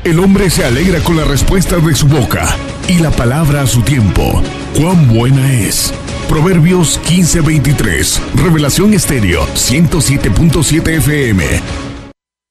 El hombre se alegra con la respuesta de su boca y la palabra a su tiempo. ¡Cuán buena es! Proverbios 15:23. Revelación Estéreo 107.7 FM.